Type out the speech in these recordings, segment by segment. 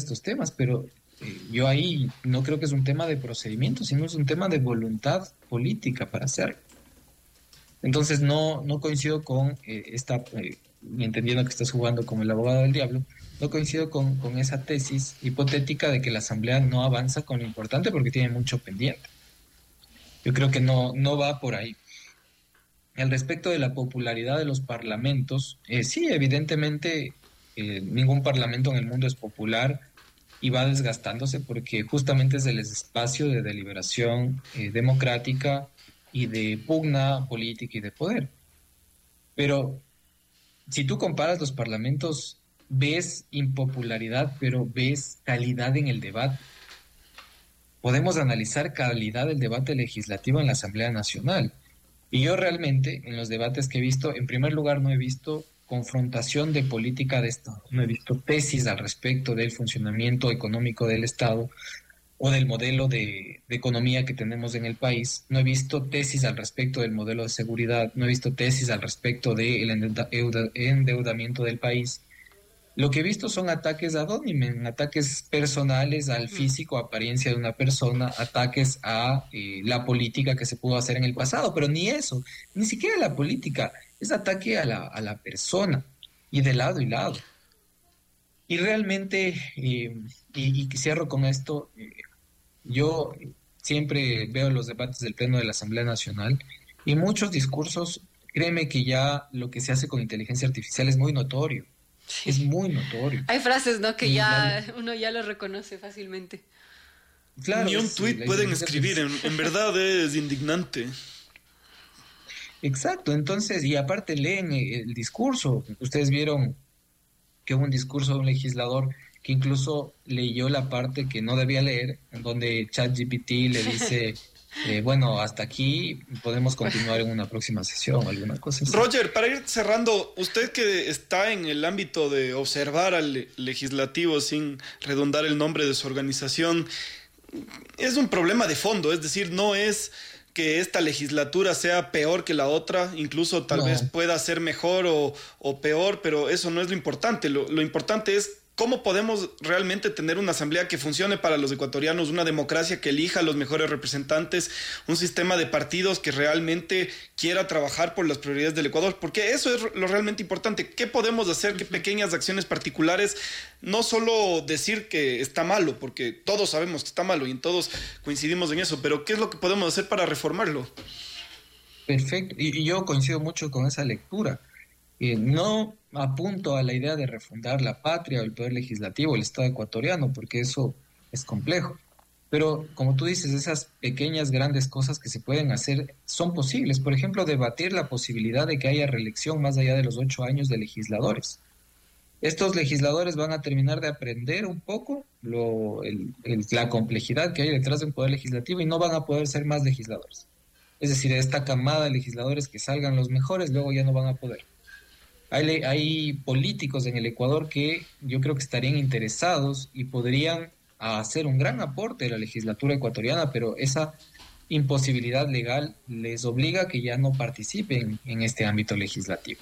estos temas, pero yo ahí no creo que es un tema de procedimiento, sino es un tema de voluntad política para hacerlo. Entonces no coincido con entendiendo que estás jugando como el abogado del diablo, no coincido con esa tesis hipotética de que la Asamblea no avanza con lo importante porque tiene mucho pendiente. Yo creo que no va por ahí. Al respecto de la popularidad de los parlamentos, sí, evidentemente ningún parlamento en el mundo es popular y va desgastándose porque justamente es el espacio de deliberación democrática y de pugna política y de poder. Pero si tú comparas los parlamentos, ves impopularidad, pero ves calidad en el debate. Podemos analizar calidad del debate legislativo en la Asamblea Nacional. Y yo realmente, en los debates que he visto, en primer lugar, no he visto confrontación de política de Estado, no he visto tesis al respecto del funcionamiento económico del Estado o del modelo de economía que tenemos en el país, no he visto tesis al respecto del modelo de seguridad, no he visto tesis al respecto del endeudamiento del país. Lo que he visto son ataques ad hominem, ataques personales al físico, apariencia de una persona, ataques a la política que se pudo hacer en el pasado, pero ni eso, ni siquiera la política, es ataque a la persona, y de lado y lado. Y realmente, y cierro con esto, yo siempre veo los debates del Pleno de la Asamblea Nacional y muchos discursos, créeme que ya lo que se hace con inteligencia artificial es muy notorio. Sí. Es muy notorio. Hay frases, ¿no? Que ya uno ya lo reconoce fácilmente. Claro, ni un tuit pueden escribir, en verdad es indignante. Exacto, entonces, y aparte leen el discurso. Ustedes vieron que hubo un discurso de un legislador que incluso leyó la parte que no debía leer, en donde ChatGPT le dice... bueno, hasta aquí podemos continuar en una próxima sesión, alguna cosa así. Roger, para ir cerrando, usted que está en el ámbito de observar al legislativo sin redundar el nombre de su organización, es un problema de fondo, es decir, no es que esta legislatura sea peor que la otra, incluso tal vez pueda ser mejor o peor, pero eso no es lo importante, lo importante es ¿cómo podemos realmente tener una asamblea que funcione para los ecuatorianos, una democracia que elija a los mejores representantes, un sistema de partidos que realmente quiera trabajar por las prioridades del Ecuador? Porque eso es lo realmente importante. ¿Qué podemos hacer? ¿Qué pequeñas acciones particulares? No solo decir que está malo, porque todos sabemos que está malo y todos coincidimos en eso, pero ¿qué es lo que podemos hacer para reformarlo? Perfecto, y yo coincido mucho con esa lectura. No apunto a la idea de refundar la patria o el poder legislativo, el Estado ecuatoriano, porque eso es complejo. Pero como tú dices, esas pequeñas, grandes cosas que se pueden hacer son posibles. Por ejemplo, debatir la posibilidad de que haya reelección más allá de los 8 años de legisladores. Estos legisladores van a terminar de aprender un poco la complejidad que hay detrás de un poder legislativo y no van a poder ser más legisladores. Es decir, esta camada de legisladores que salgan los mejores, luego ya no van a poder. Hay políticos en el Ecuador que yo creo que estarían interesados y podrían hacer un gran aporte a la legislatura ecuatoriana, pero esa imposibilidad legal les obliga a que ya no participen en este ámbito legislativo.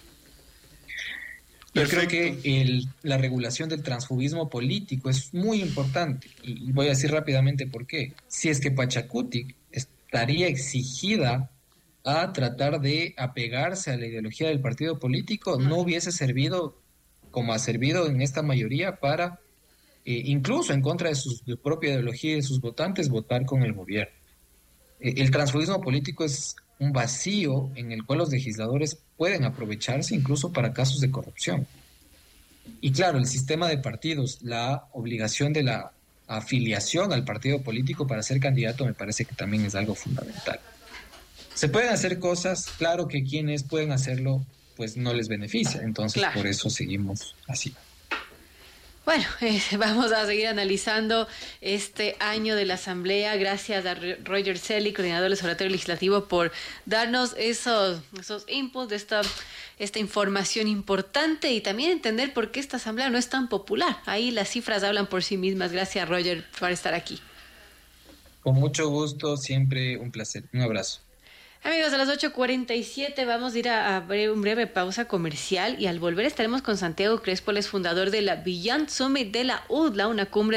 Yo creo que la regulación del transfugismo político es muy importante y voy a decir rápidamente por qué. Si es que Pachacutic estaría exigida a tratar de apegarse a la ideología del partido político, no hubiese servido como ha servido en esta mayoría para, incluso en contra de su propia ideología y de sus votantes, votar con el gobierno. El transfugismo político es un vacío en el cual los legisladores pueden aprovecharse incluso para casos de corrupción. Y claro, el sistema de partidos, la obligación de la afiliación al partido político para ser candidato me parece que también es algo fundamental. Se pueden hacer cosas, claro que quienes pueden hacerlo, pues no les beneficia, entonces claro, por eso seguimos así. Bueno, vamos a seguir analizando este año de la Asamblea. Gracias a Roger Celi, coordinador del Observatorio Legislativo, por darnos esos inputs de esta información importante y también entender por qué esta Asamblea no es tan popular. Ahí las cifras hablan por sí mismas. Gracias, Roger, por estar aquí. Con mucho gusto, siempre un placer. Un abrazo. Amigos, a las 8:47 vamos a ir a una breve pausa comercial y al volver estaremos con Santiago Crespo, él es fundador de la Beyond Summit de la UDLA, una cumbre